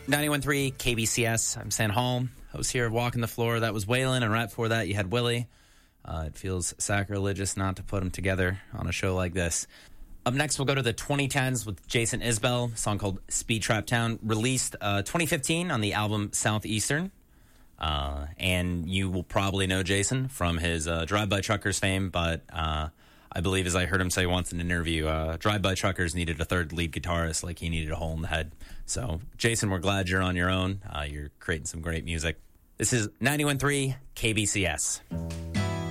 91.3 KBCS. I'm San Holm, host here of Walking the Floor. That was Waylon, and right before that, you had Willie. It feels sacrilegious not to put them together on a show like this. Up next, we'll go to the 2010s with Jason Isbell, a song called Speed Trap Town, released 2015 on the album Southeastern. And you will probably know Jason from his Drive-By Truckers fame, but I believe, as I heard him say once in an interview, Drive-By Truckers needed a third lead guitarist like he needed a hole in the head. So, Jason, we're glad you're on your own. You're creating some great music. This is 91.3 KBCS.